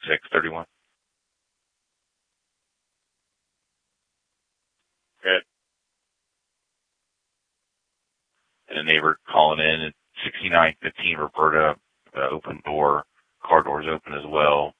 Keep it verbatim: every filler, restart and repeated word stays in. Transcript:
six thirty-one. Good. And a neighbor calling in at sixty-nine fifteen Roberta, uh, open door, car doors open as well.